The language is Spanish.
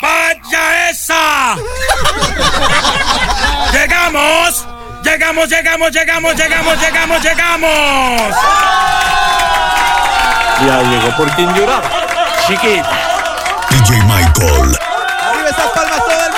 ¡Vaya esa! ¡Llegamos! ¡Llegamos! Ya llegó por quien lloraba. Chiquita. DJ Michael. Arriba esas palmas todo el